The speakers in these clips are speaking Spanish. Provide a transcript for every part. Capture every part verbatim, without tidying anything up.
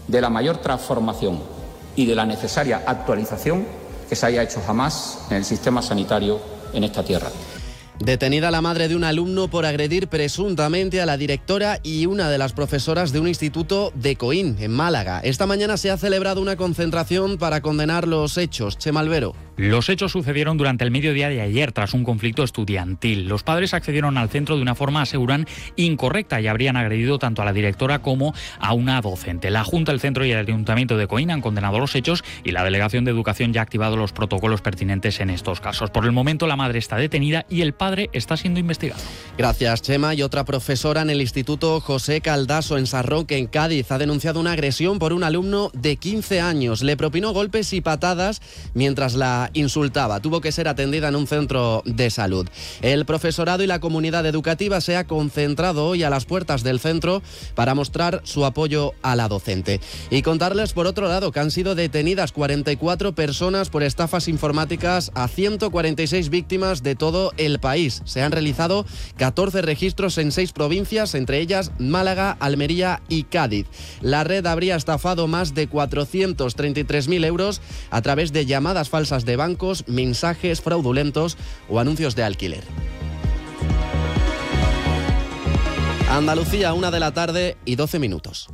de la mayor transformación y de la necesaria actualización que se haya hecho jamás en el sistema sanitario en esta tierra. Detenida la madre de un alumno por agredir presuntamente a la directora y una de las profesoras de un instituto de Coín, en Málaga. Esta mañana se ha celebrado una concentración para condenar los hechos. Chema Albero. Los hechos sucedieron durante el mediodía de ayer tras un conflicto estudiantil. Los padres accedieron al centro de una forma, aseguran, incorrecta y habrían agredido tanto a la directora como a una docente. La Junta, el Centro y el Ayuntamiento de Coín han condenado los hechos y la Delegación de Educación ya ha activado los protocolos pertinentes en estos casos. Por el momento la madre está detenida y el padre está siendo investigado. Gracias, Chema. Y otra profesora en el Instituto José Caldaso en Sarroque, en Cádiz, ha denunciado una agresión por un alumno de quince años. Le propinó golpes y patadas mientras la insultaba. Tuvo que ser atendida en un centro de salud. El profesorado y la comunidad educativa se ha concentrado hoy a las puertas del centro para mostrar su apoyo a la docente. Y contarles, por otro lado, que han sido detenidas cuarenta y cuatro personas por estafas informáticas a ciento cuarenta y seis víctimas de todo el país. Se han realizado catorce registros en seis provincias, entre ellas Málaga, Almería y Cádiz. La red habría estafado más de cuatrocientos treinta y tres mil euros a través de llamadas falsas de bancos, mensajes fraudulentos o anuncios de alquiler. Andalucía, una de la tarde y doce minutos.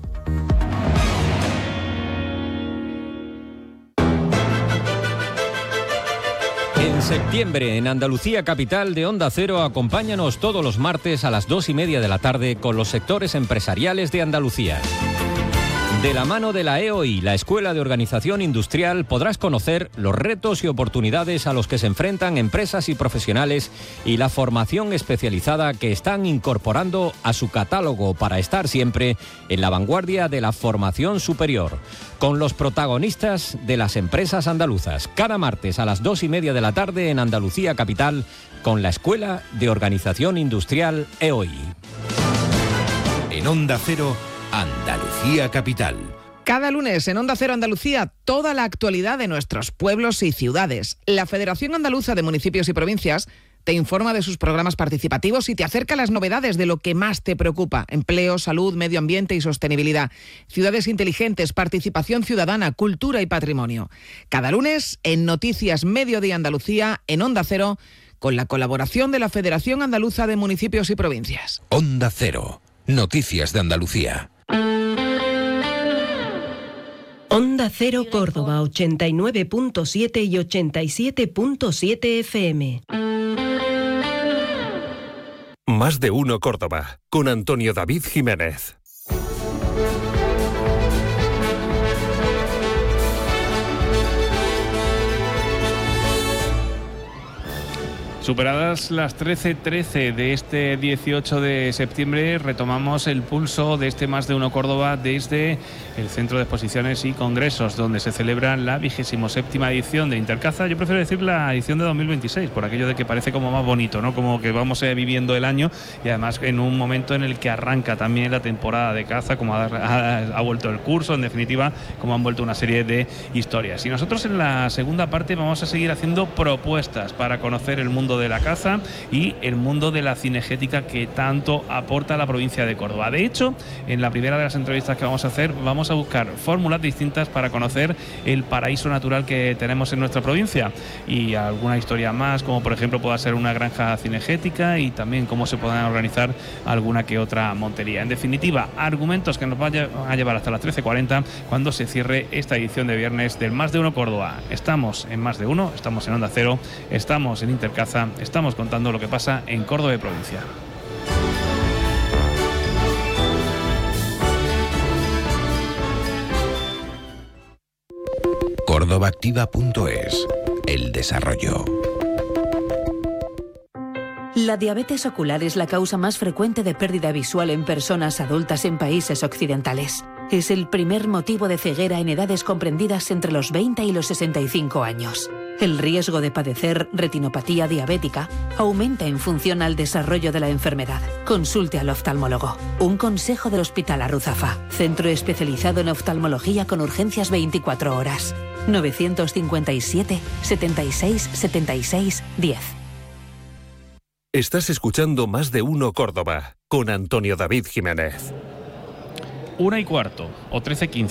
En septiembre, en Andalucía Capital de Onda Cero, acompáñanos todos los martes a las dos y media de la tarde con los sectores empresariales de Andalucía. De la mano de la E O I, la Escuela de Organización Industrial, podrás conocer los retos y oportunidades a los que se enfrentan empresas y profesionales y la formación especializada que están incorporando a su catálogo para estar siempre en la vanguardia de la formación superior. Con los protagonistas de las empresas andaluzas, cada martes a las dos y media de la tarde en Andalucía Capital, con la Escuela de Organización Industrial E O I. En Onda Cero, Andalucía Capital. Cada lunes en Onda Cero Andalucía, toda la actualidad de nuestros pueblos y ciudades. La Federación Andaluza de Municipios y Provincias te informa de sus programas participativos y te acerca las novedades de lo que más te preocupa: empleo, salud, medio ambiente y sostenibilidad, ciudades inteligentes, participación ciudadana, cultura y patrimonio. Cada lunes en Noticias Mediodía Andalucía, en Onda Cero, con la colaboración de la Federación Andaluza de Municipios y Provincias. Onda Cero, Noticias de Andalucía. Onda Cero Córdoba, ochenta y nueve punto siete y ochenta y siete punto siete F M. Más de uno Córdoba, con Antonio David Jiménez. Superadas las trece trece de este dieciocho de septiembre, retomamos el pulso de este Más de Uno Córdoba desde el Centro de Exposiciones y Congresos, donde se celebra la vigésimo séptima edición de Intercaza. Yo prefiero decir la edición de dos mil veintiséis, por aquello de que parece como más bonito, ¿no? Como que vamos eh, viviendo el año, y además en un momento en el que arranca también la temporada de caza, como ha, ha, ha vuelto el curso, en definitiva, como han vuelto una serie de historias. Y nosotros en la segunda parte vamos a seguir haciendo propuestas para conocer el mundo de la caza y el mundo de la cinegética que tanto aporta a la provincia de Córdoba. De hecho, en la primera de las entrevistas que vamos a hacer, vamos a buscar fórmulas distintas para conocer el paraíso natural que tenemos en nuestra provincia y alguna historia más, como por ejemplo pueda ser una granja cinegética, y también cómo se puedan organizar alguna que otra montería. En definitiva, argumentos que nos van a llevar hasta las trece cuarenta, cuando se cierre esta edición de viernes del Más de Uno Córdoba. Estamos en Más de Uno, estamos en Onda Cero, estamos en Intercaza, estamos contando lo que pasa en Córdoba y provincia. Córdobaactiva punto es. El desarrollo. La diabetes ocular es la causa más frecuente de pérdida visual en personas adultas en países occidentales. Es el primer motivo de ceguera en edades comprendidas entre los veinte y los sesenta y cinco años. El riesgo de padecer retinopatía diabética aumenta en función al desarrollo de la enfermedad. Consulte al oftalmólogo. Un consejo del Hospital Arruzafa, centro especializado en oftalmología con urgencias veinticuatro horas. novecientos cincuenta y siete, setenta y seis, setenta y seis, diez. Estás escuchando Más de Uno Córdoba, con Antonio David Jiménez. Una y cuarto, o trece quince.